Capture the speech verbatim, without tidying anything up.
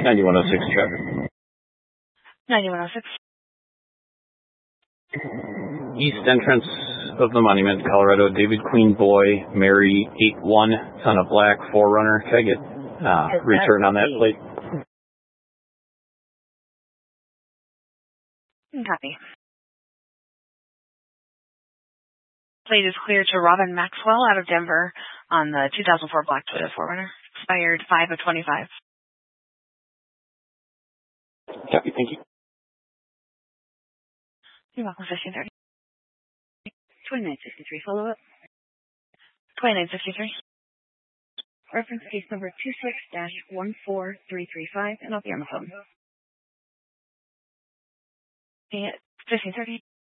ninety-one oh six traffic. ninety-one oh six. East entrance of the monument, Colorado, David Queen Boy, Mary eight one, Son of Black, Forerunner. Can I get uh, return on that plate? Copy. Plate is clear to Robin Maxwell out of Denver on the two thousand four Black Toyota four runner. Expired five of twenty-five. Copy, thank you. You're welcome, fifteen thirty. twenty-nine sixty-three, follow-up. twenty-nine sixty-three. Reference case number two six dash one four three three five, and I'll be on the phone. fifteen thirty.